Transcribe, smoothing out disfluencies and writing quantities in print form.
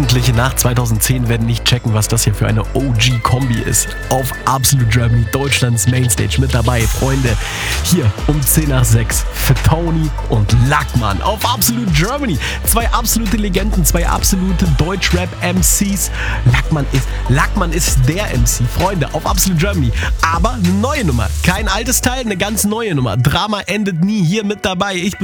Jugendliche nach 2010 werden nicht checken, was das hier für eine OG-Kombi ist. Auf Absolute Germany, Deutschlands Mainstage mit dabei, Freunde. Hier um 10 nach 6 für Tony und Lackmann auf Absolute Germany. Zwei absolute Legenden, zwei absolute Deutschrap-MCs. Lackmann ist der MC, Freunde, auf Absolute Germany. Aber eine neue Nummer, kein altes Teil, eine ganz neue Nummer. Drama endet nie, hier mit dabei. Ich